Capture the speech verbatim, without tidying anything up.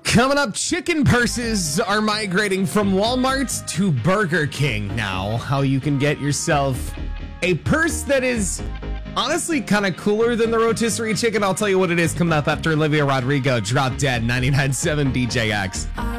Coming up, chicken purses are migrating from Walmart to Burger King now. How you can get yourself a purse that is honestly kind of cooler than the rotisserie chicken. I'll tell you what it is coming up after Olivia Rodrigo, Drop Dead, ninety-nine point seven D J X.